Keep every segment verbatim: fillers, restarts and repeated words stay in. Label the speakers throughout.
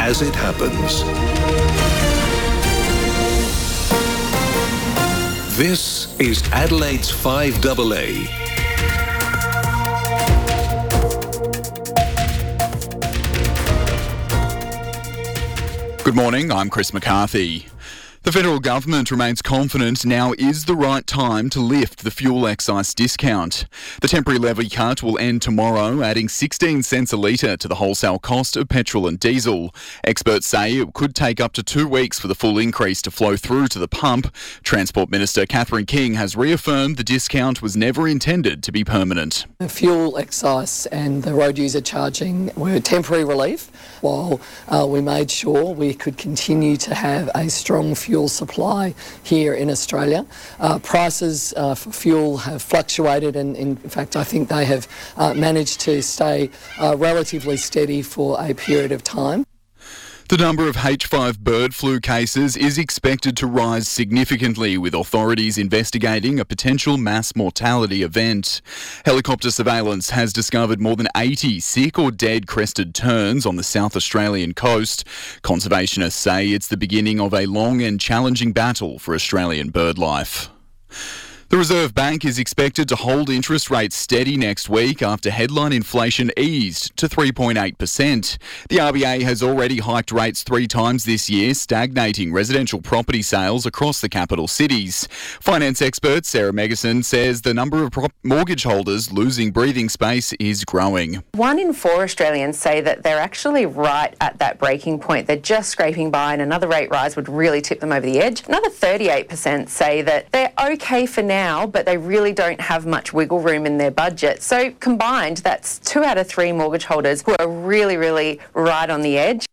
Speaker 1: as it happens. This is Adelaide's five A A.
Speaker 2: Good morning, I'm Chris McCarthy. The federal government remains confident now is the right time to lift the fuel excise discount. The temporary levy cut will end tomorrow, adding sixteen cents a litre to the wholesale cost of petrol and diesel. Experts say it could take up to two weeks for the full increase to flow through to the pump. Transport Minister Catherine King has reaffirmed the discount was never intended to be permanent.
Speaker 3: The fuel excise and the road user charging were temporary relief, while uh, we made sure we could continue to have a strong fuel supply here in Australia. Uh, prices uh, for fuel have fluctuated, and in fact I think they have uh, managed to stay uh, relatively steady for a period of time.
Speaker 2: The number of H five bird flu cases is expected to rise significantly, with authorities investigating a potential mass mortality event. Helicopter surveillance has discovered more than eighty sick or dead crested terns on the South Australian coast. Conservationists say it's the beginning of a long and challenging battle for Australian bird life. The Reserve Bank is expected to hold interest rates steady next week after headline inflation eased to three point eight percent. The R B A has already hiked rates three times this year, stagnating residential property sales across the capital cities. Finance expert Sarah Megison says the number of prop- mortgage holders losing breathing space is growing.
Speaker 4: One in four Australians say that they're actually right at that breaking point. They're just scraping by, and another rate rise would really tip them over the edge. Another thirty-eight percent say that they're okay for now. Now, but they really don't have much wiggle room in their budget. So combined, that's two out of three mortgage holders who are really, really right on the edge.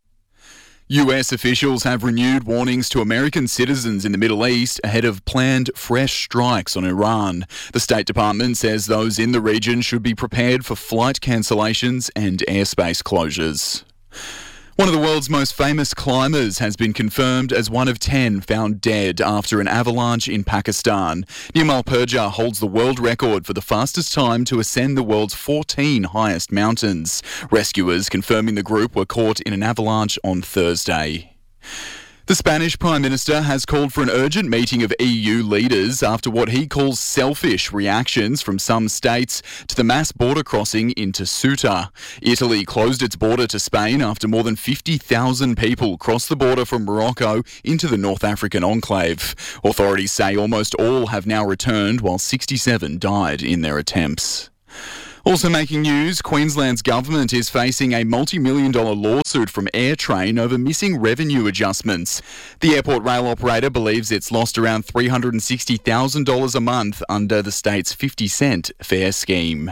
Speaker 2: U S officials have renewed warnings to American citizens in the Middle East ahead of planned fresh strikes on Iran. The State Department says those in the region should be prepared for flight cancellations and airspace closures. One of the world's most famous climbers has been confirmed as one of ten found dead after an avalanche in Pakistan. Nirmal Purja holds the world record for the fastest time to ascend the world's fourteen highest mountains. Rescuers confirming the group were caught in an avalanche on Thursday. The Spanish Prime Minister has called for an urgent meeting of E U leaders after what he calls selfish reactions from some states to the mass border crossing into Ceuta. Italy closed its border to Spain after more than fifty thousand people crossed the border from Morocco into the North African enclave. Authorities say almost all have now returned, while sixty-seven died in their attempts. Also making news, Queensland's government is facing a multi-million dollar lawsuit from AirTrain over missing revenue adjustments. The airport rail operator believes it's lost around three hundred sixty thousand dollars a month under the state's fifty cent fare scheme.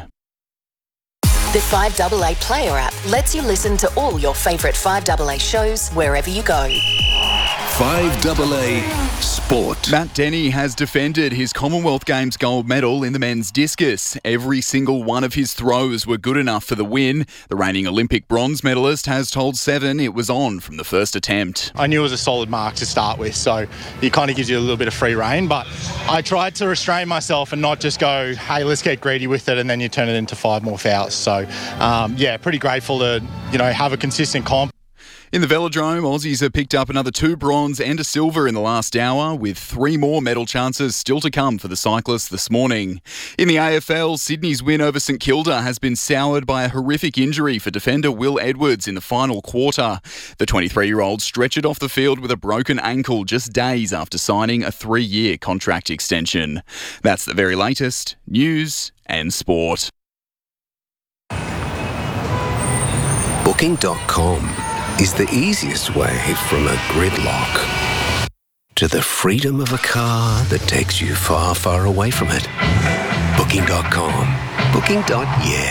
Speaker 5: The five A A Player app lets you listen to all your favourite five A A shows wherever you go.
Speaker 1: five A A Sport.
Speaker 2: Matt Denny has defended his Commonwealth Games gold medal in the men's discus. Every single one of his throws were good enough for the win. The reigning Olympic bronze medalist has told Seven it was on from the first attempt.
Speaker 6: I knew it was a solid mark to start with, so it kind of gives you a little bit of free rein, but I tried to restrain myself and not just go, hey, let's get greedy with it, and then you turn it into five more fouls. So, um, yeah, pretty grateful to, you know, have a consistent comp.
Speaker 2: In the velodrome, Aussies have picked up another two bronze and a silver in the last hour, with three more medal chances still to come for the cyclists this morning. In the A F L, Sydney's win over St Kilda has been soured by a horrific injury for defender Will Edwards in the final quarter. The twenty-three-year-old stretchered off the field with a broken ankle just days after signing a three-year contract extension. That's the very latest news and sport.
Speaker 7: Booking dot com is the easiest way from a gridlock to the freedom of a car that takes you far, far away from it. Booking dot com. Booking. Yeah.